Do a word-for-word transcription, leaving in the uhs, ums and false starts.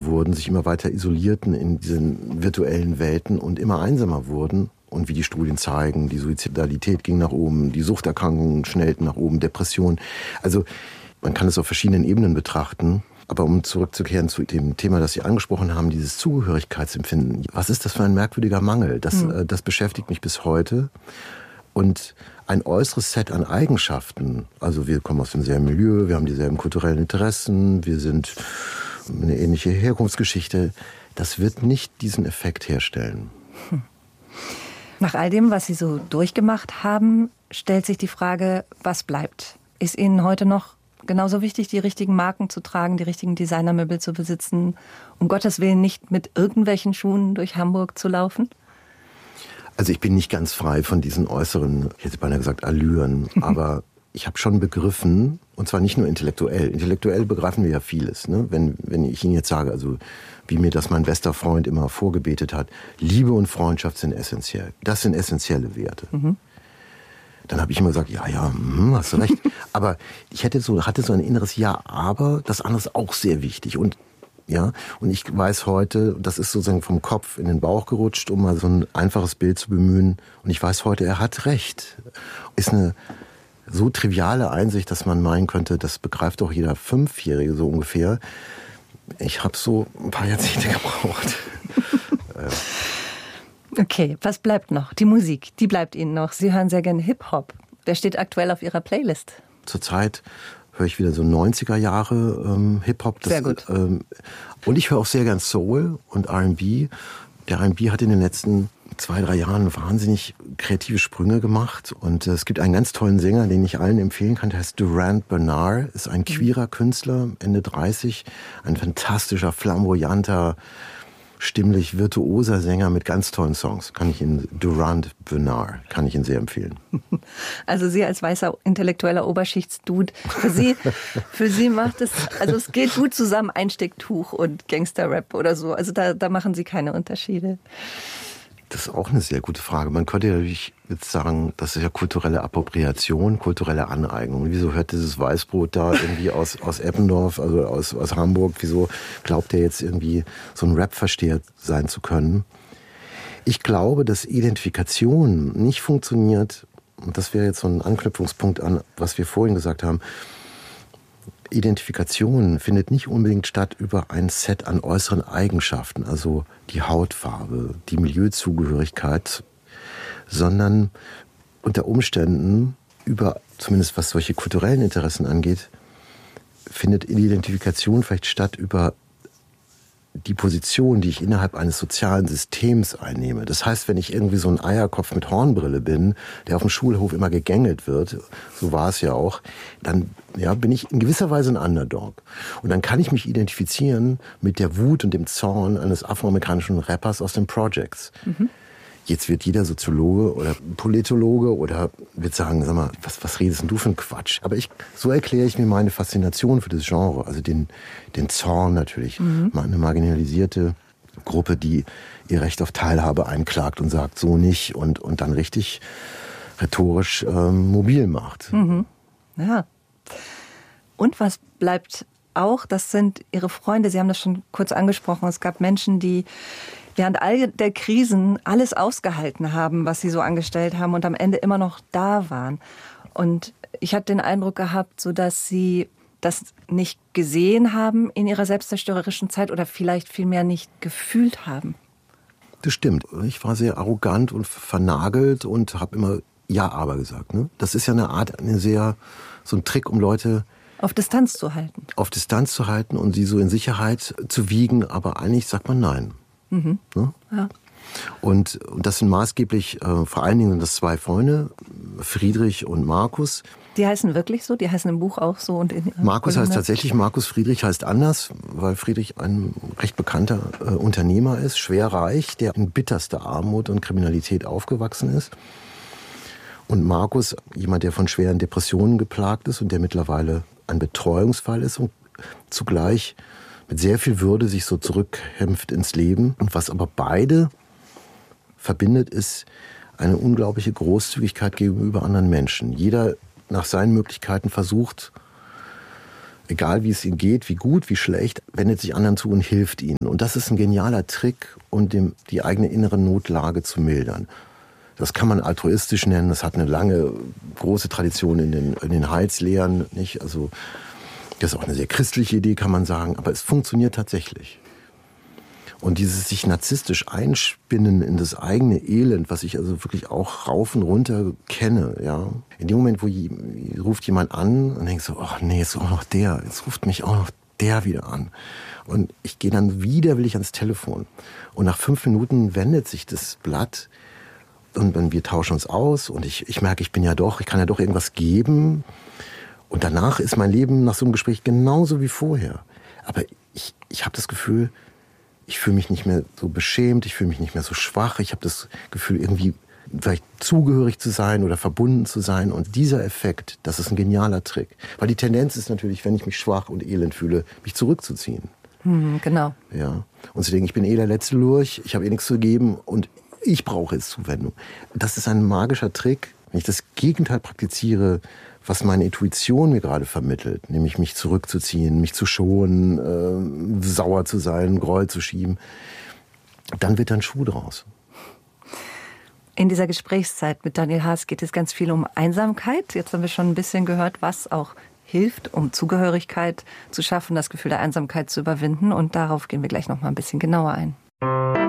wurden, sich immer weiter isolierten in diesen virtuellen Welten und immer einsamer wurden. Und wie die Studien zeigen, die Suizidalität ging nach oben, die Suchterkrankungen schnellten nach oben, Depressionen. Also man kann es auf verschiedenen Ebenen betrachten. Aber um zurückzukehren zu dem Thema, das Sie angesprochen haben, dieses Zugehörigkeitsempfinden. Was ist das für ein merkwürdiger Mangel? Das, mhm. das beschäftigt mich bis heute. Und ein äußeres Set an Eigenschaften, also wir kommen aus demselben Milieu, wir haben dieselben kulturellen Interessen, wir sind eine ähnliche Herkunftsgeschichte, das wird nicht diesen Effekt herstellen. Hm. Nach all dem, was Sie so durchgemacht haben, stellt sich die Frage, was bleibt? Ist Ihnen heute noch genauso wichtig, die richtigen Marken zu tragen, die richtigen Designermöbel zu besitzen, um Gottes Willen nicht mit irgendwelchen Schuhen durch Hamburg zu laufen? Also ich bin nicht ganz frei von diesen äußeren, ich hätte beinahe gesagt Allüren, aber ich habe schon begriffen, und zwar nicht nur intellektuell. Intellektuell begreifen wir ja vieles. Ne? Wenn, wenn ich Ihnen jetzt sage, also wie mir das mein bester Freund immer vorgebetet hat, Liebe und Freundschaft sind essentiell. Das sind essentielle Werte. Mhm. Dann habe ich immer gesagt, ja, ja, hm, hast du recht. Aber ich hätte so, hatte so ein inneres Ja, aber das andere ist auch sehr wichtig. Und ja, und ich weiß heute, das ist sozusagen vom Kopf in den Bauch gerutscht, um mal so ein einfaches Bild zu bemühen. Und ich weiß heute, er hat recht. Ist eine so triviale Einsicht, dass man meinen könnte, das begreift doch jeder Fünfjährige so ungefähr. Ich habe so ein paar Jahrzehnte gebraucht. Okay, was bleibt noch? Die Musik, die bleibt Ihnen noch. Sie hören sehr gerne Hip-Hop. Der steht aktuell auf Ihrer Playlist. Zurzeit höre ich wieder so neunziger Jahre ähm, Hip-Hop. Das, sehr gut. Ähm, und ich höre auch sehr gern Soul und R and B. Der R and B hat in den letzten zwei, drei Jahren wahnsinnig kreative Sprünge gemacht. Und äh, es gibt einen ganz tollen Sänger, den ich allen empfehlen kann. Der heißt Durand Bernard, ist ein queerer Künstler, Ende dreißig. Ein fantastischer, flamboyanter, stimmlich virtuoser Sänger mit ganz tollen Songs. Kann ich Ihnen, Durand Bernard, kann ich Ihnen sehr empfehlen. Also Sie als weißer intellektueller Oberschichtsdude, für Sie, für Sie macht es, also es geht gut zusammen, Einstecktuch und Gangsterrap oder so. Also da, da machen Sie keine Unterschiede. Das ist auch eine sehr gute Frage. Man könnte ja natürlich jetzt sagen, das ist ja kulturelle Appropriation, kulturelle Aneignung. Wieso hört dieses Weißbrot da irgendwie aus, aus Eppendorf, also aus, aus Hamburg, wieso glaubt er jetzt irgendwie so ein Rap-Versteher sein zu können? Ich glaube, dass Identifikation nicht funktioniert, und das wäre jetzt so ein Anknüpfungspunkt an, was wir vorhin gesagt haben, Identifikation findet nicht unbedingt statt über ein Set an äußeren Eigenschaften, also die Hautfarbe, die Milieuzugehörigkeit, sondern unter Umständen über, zumindest was solche kulturellen Interessen angeht, findet Identifikation vielleicht statt über die Position, die ich innerhalb eines sozialen Systems einnehme. Das heißt, wenn ich irgendwie so ein Eierkopf mit Hornbrille bin, der auf dem Schulhof immer gegängelt wird, so war es ja auch, dann ja, bin ich in gewisser Weise ein Underdog. Und dann kann ich mich identifizieren mit der Wut und dem Zorn eines afroamerikanischen Rappers aus den Projects. Mhm. Jetzt wird jeder Soziologe oder Politologe oder wird sagen, sag mal, was, was redest denn du für ein Quatsch? Aber ich, so erkläre ich mir meine Faszination für das Genre, also den, den Zorn natürlich. Mhm. Eine marginalisierte Gruppe, die ihr Recht auf Teilhabe einklagt und sagt, so nicht, und, und dann richtig rhetorisch ähm, mobil macht. Mhm. Ja. Und was bleibt auch, das sind Ihre Freunde, Sie haben das schon kurz angesprochen, es gab Menschen, die während all der Krisen alles ausgehalten haben, was sie so angestellt haben und am Ende immer noch da waren. Und ich habe den Eindruck gehabt, so dass sie das nicht gesehen haben in ihrer selbstzerstörerischen Zeit oder vielleicht vielmehr nicht gefühlt haben. Das stimmt. Ich war sehr arrogant und vernagelt und habe immer Ja, aber gesagt. Ne? Das ist ja eine Art, eine sehr, so ein Trick, um Leute auf Distanz zu halten. Auf Distanz zu halten und sie so in Sicherheit zu wiegen, aber eigentlich sagt man Nein. Mhm. Ne? Ja. Und, und das sind maßgeblich, äh, vor allen Dingen sind das zwei Freunde, Friedrich und Markus. Die heißen wirklich so? Die heißen im Buch auch so? Und in Markus heißt tatsächlich Markus, Friedrich heißt anders, weil Friedrich ein recht bekannter äh, Unternehmer ist, schwer reich, der in bitterster Armut und Kriminalität aufgewachsen ist. Und Markus, jemand, der von schweren Depressionen geplagt ist und der mittlerweile ein Betreuungsfall ist und zugleich mit sehr viel Würde sich so zurückkämpft ins Leben. Und was aber beide verbindet, ist eine unglaubliche Großzügigkeit gegenüber anderen Menschen. Jeder nach seinen Möglichkeiten versucht, egal wie es ihnen geht, wie gut, wie schlecht, wendet sich anderen zu und hilft ihnen. Und das ist ein genialer Trick, um dem, die eigene innere Notlage zu mildern. Das kann man altruistisch nennen, das hat eine lange, große Tradition in den, in den Heilslehren, nicht? Also, das ist auch eine sehr christliche Idee, kann man sagen, aber es funktioniert tatsächlich. Und dieses sich narzisstisch einspinnen in das eigene Elend, was ich also wirklich auch rauf und runter kenne, ja. In dem Moment, wo je, ruft jemand an und denkt so, ach nee, jetzt auch noch der, jetzt ruft mich auch noch der wieder an. Und ich gehe dann widerwillig ans Telefon. Und nach fünf Minuten wendet sich das Blatt und dann wir tauschen uns aus und ich, ich merke, ich bin ja doch, ich kann ja doch irgendwas geben. Und danach ist mein Leben nach so einem Gespräch genauso wie vorher. Aber ich, ich habe das Gefühl, ich fühle mich nicht mehr so beschämt, ich fühle mich nicht mehr so schwach. Ich habe das Gefühl, irgendwie vielleicht zugehörig zu sein oder verbunden zu sein. Und dieser Effekt, das ist ein genialer Trick. Weil die Tendenz ist natürlich, wenn ich mich schwach und elend fühle, mich zurückzuziehen. Hm, genau. Ja. Und zu denken, ich bin eh der letzte Lurch, ich habe eh nichts zu geben und ich brauche jetzt Zuwendung. Das ist ein magischer Trick. Wenn ich das Gegenteil praktiziere, was meine Intuition mir gerade vermittelt, nämlich mich zurückzuziehen, mich zu schonen, äh, sauer zu sein, Groll zu schieben, dann wird da ein Schuh draus. In dieser Gesprächszeit mit Daniel Haas geht es ganz viel um Einsamkeit. Jetzt haben wir schon ein bisschen gehört, was auch hilft, um Zugehörigkeit zu schaffen, das Gefühl der Einsamkeit zu überwinden. Und darauf gehen wir gleich noch mal ein bisschen genauer ein.